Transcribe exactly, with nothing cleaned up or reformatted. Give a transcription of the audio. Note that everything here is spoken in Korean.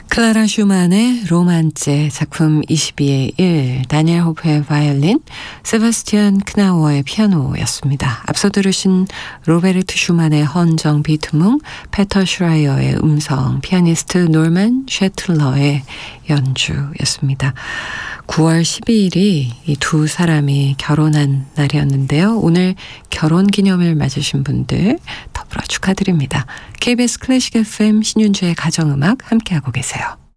클라라 슈만의 로만제 작품 이십이의 일, 다니엘 호프의 바이올린, 세바스티안 크나우어의 피아노였습니다. 앞서 들으신 로베르트 슈만의 헌정 비투뭉, 페터 슈라이어의 음성, 피아니스트 놀만 셰틀러의 연주였습니다. 구월 십이일이 이 두 사람이 결혼한 날이었는데요. 오늘 결혼기념일 맞으신 분들 더불어 축하드립니다. 케이비에스 클래식 에프엠 신윤주의 가정음악 함께하고 계세요.